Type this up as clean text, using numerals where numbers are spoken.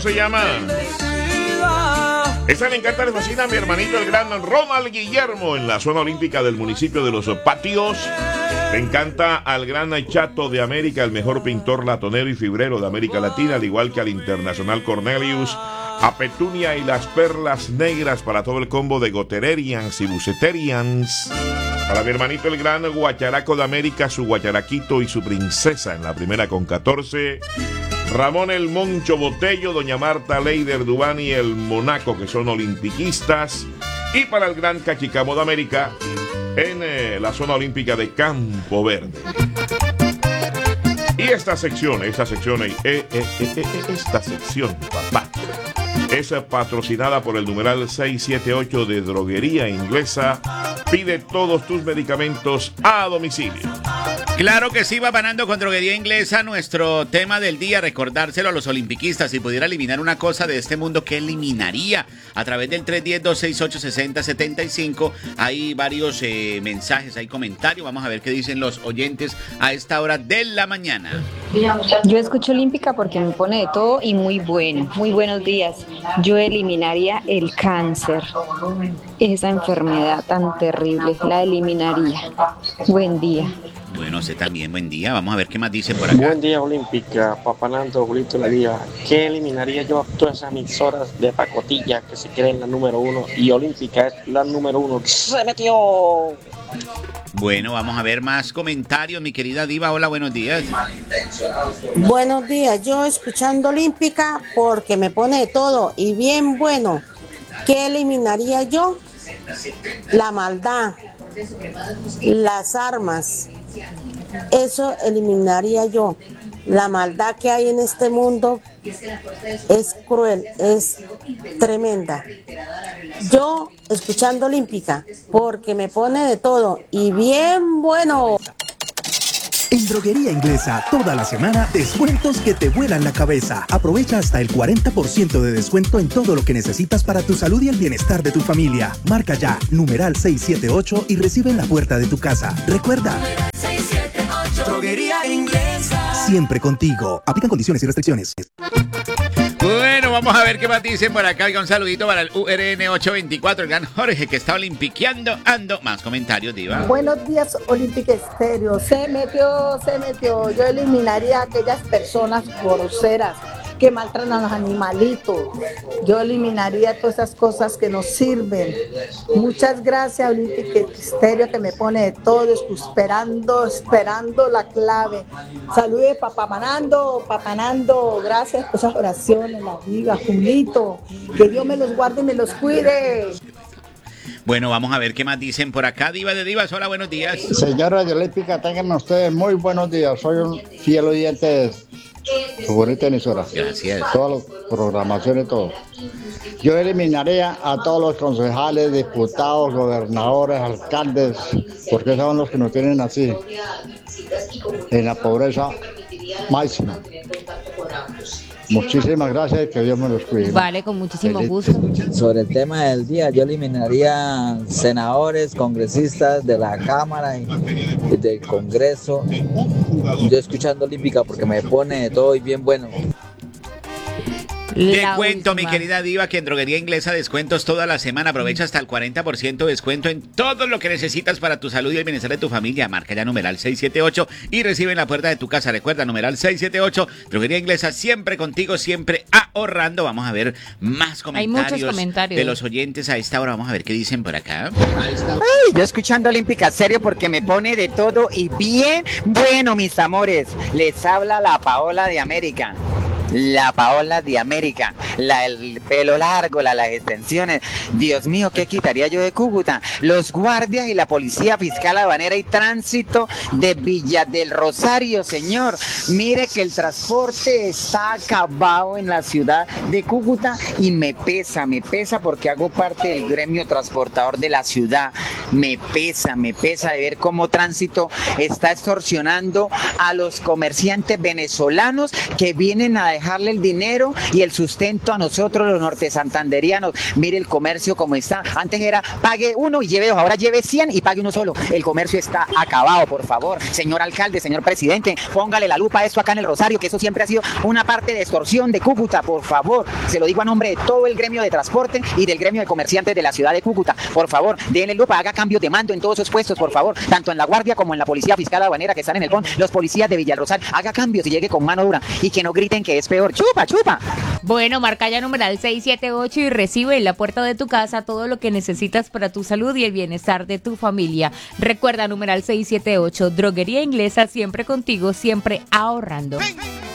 Se llama. Esta le encanta, le fascina a mi hermanito el gran Ronald Guillermo en la zona olímpica del municipio de Los Patios. Le encanta al gran Chato de América, el mejor pintor latonero y fibrero de América Latina, al igual que al internacional Cornelius, a Petunia y las perlas negras para todo el combo de Gotererians y Buceterians. Para mi hermanito el gran Guacharaco de América, su guacharaquito y su princesa en la primera con 14. Ramón el Moncho Botello, doña Marta Leider Dubán y el Monaco, que son olimpiquistas. Y para el gran Cachicamo de América, en la zona olímpica de Campo Verde. Y esta sección, papá, es patrocinada por el numeral 678 de Droguería Inglesa. Pide todos tus medicamentos a domicilio. Claro que sí, va ganando con Droguería Inglesa. Nuestro tema del día, recordárselo a los olimpiquistas. Si pudiera eliminar una cosa de este mundo, ¿qué eliminaría? A través del 310-268-6075 hay varios mensajes, hay comentarios. Vamos a ver qué dicen los oyentes a esta hora de la mañana. Yo escucho Olímpica porque me pone de todo y muy bueno. Muy buenos días. Yo eliminaría el cáncer. Esa enfermedad tan terrible, la eliminaría. Buen día. Bueno, usted también, buen día. Vamos a ver qué más dicen por acá. Buen día, Olímpica. Papá Nando, Julito la Día. ¿Qué eliminaría yo a todas esas emisoras de pacotilla que se creen la número uno? Y Olímpica es la número uno. ¡Se metió! Bueno, vamos a ver más comentarios, mi querida Diva. Hola, buenos días. Buenos días. Yo escuchando Olímpica porque me pone de todo y bien bueno. ¿Qué eliminaría yo? La maldad, las armas. Eso eliminaría yo. La maldad que hay en este mundo es cruel, es tremenda. Yo escuchando Olímpica porque me pone de todo y bien bueno. En Droguería Inglesa, toda la semana, descuentos que te vuelan la cabeza. Aprovecha hasta el 40% de descuento en todo lo que necesitas para tu salud y el bienestar de tu familia. Marca ya, numeral 678 y recibe en la puerta de tu casa. Recuerda, Droguería Inglesa. Siempre contigo. Aplican condiciones y restricciones. Bueno, vamos a ver qué más dicen por acá. Un saludito para el URN 824, el gran Jorge, que está olimpiqueando. Ando. Más comentarios, Diva. Buenos días, Olímpica Estéreo. Se metió. Yo eliminaría a aquellas personas groseras que maltratan a los animalitos. Yo eliminaría todas esas cosas que nos sirven. Muchas gracias, Olímpica Estéreo, que me pone de todo, esperando la clave. Salude, papanando. Gracias por esas oraciones, la diva, Julito. Que Dios me los guarde y me los cuide. Bueno, vamos a ver qué más dicen por acá. Diva de Divas, hola, buenos días. Señora de Olímpica, tengan ustedes muy buenos días. Soy un fiel oyente de su bonita emisora. Gracias. Todas las programaciones, todo. Yo eliminaría a todos los concejales, diputados, gobernadores, alcaldes, porque son los que nos tienen así, en la pobreza máxima. Muchísimas gracias y que Dios me los cuide. Vale, con muchísimo gusto. Sobre el tema del día, yo eliminaría senadores, congresistas de la Cámara y del Congreso. Yo escuchando Olímpica porque me pone de todo y bien bueno. Te cuento, mi querida Diva, que en Droguería Inglesa descuentos toda la semana. Aprovecha hasta el 40% de descuento en todo lo que necesitas para tu salud y el bienestar de tu familia. Marca ya numeral 678 y recibe en la puerta de tu casa. Recuerda, numeral 678. Droguería Inglesa, siempre contigo, siempre ahorrando. Vamos a ver más comentarios. Hay muchos comentarios de los oyentes a esta hora. Vamos a ver qué dicen por acá. Ay, yo escuchando Olímpica, serio, porque me pone de todo y bien bueno, mis amores. Les habla la Paola de América. La Paola de América, el pelo largo, las extensiones. Dios mío, ¿qué quitaría yo de Cúcuta? Los guardias y la policía fiscal aduanera y tránsito de Villa del Rosario, señor. Mire que el transporte está acabado en la ciudad de Cúcuta y me pesa porque hago parte del gremio transportador de la ciudad. Me pesa de ver cómo tránsito está extorsionando a los comerciantes venezolanos que vienen a dejarle el dinero y el sustento a nosotros los nortesantanderianos. Mire el comercio como está. Antes era pague uno y lleve dos, ahora lleve 100 y pague uno solo. El comercio está acabado, por favor. Señor alcalde, señor presidente, póngale la lupa a esto acá en el Rosario, que eso siempre ha sido una parte de extorsión de Cúcuta, por favor. Se lo digo a nombre de todo el gremio de transporte y del gremio de comerciantes de la ciudad de Cúcuta. Por favor, denle lupa, haga cambios de mando en todos esos puestos, por favor, tanto en la guardia como en la policía fiscal aduanera que están en el PON, los policías de Villarrosal, haga cambios y llegue con mano dura y que no griten que es peor. ¡Chupa, chupa! Bueno, marca ya numeral 678 y recibe en la puerta de tu casa todo lo que necesitas para tu salud y el bienestar de tu familia. Recuerda numeral 678, Droguería Inglesa, siempre contigo, siempre ahorrando.